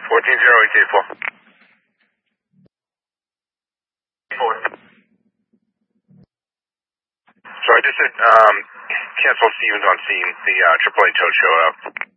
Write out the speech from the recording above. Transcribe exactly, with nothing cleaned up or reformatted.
fourteen zero, E T A four. Four. So I just said, um, cancel Stevens on scene. The uh, triple A tow showed up.